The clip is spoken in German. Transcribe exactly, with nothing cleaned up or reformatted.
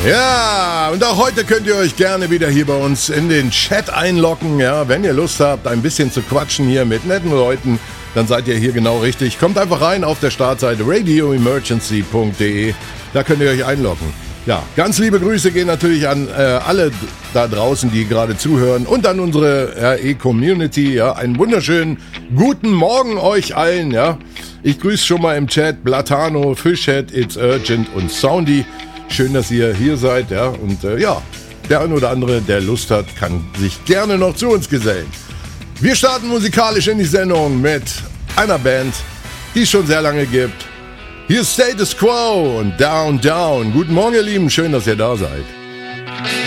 Ja, und auch heute könnt ihr euch gerne wieder hier bei uns in den Chat einloggen. Ja, wenn ihr Lust habt, ein bisschen zu quatschen hier mit netten Leuten, dann seid ihr hier genau richtig. Kommt einfach rein auf der Startseite radio emergency punkt de. Da könnt ihr euch einloggen. Ja, ganz liebe Grüße gehen natürlich an äh, alle da draußen, die gerade zuhören und an unsere R E-Community. Ja, einen wunderschönen guten Morgen euch allen. Ja, ich grüße schon mal im Chat Blatano, Fishhead, It's Urgent und Soundy. Schön, dass ihr hier seid, ja, und äh, ja, der ein oder andere, der Lust hat, kann sich gerne noch zu uns gesellen. Wir starten musikalisch in die Sendung mit einer Band, die es schon sehr lange gibt. Hier ist Status Quo und Down Down. Guten Morgen, ihr Lieben, schön, dass ihr da seid.